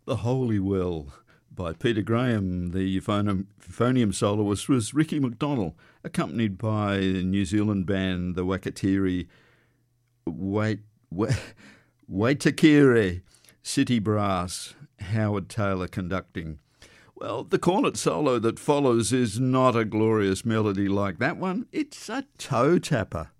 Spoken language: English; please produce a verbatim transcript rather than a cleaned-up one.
The Holy Well by Peter Graham. The euphonium, euphonium soloist was Ricky McDonald, accompanied by the New Zealand band the Wakatiri Wait, Wait, Waitakere City Brass, Howard Taylor conducting. Well, the cornet solo that follows is not a glorious melody like that one. It's a toe tapper.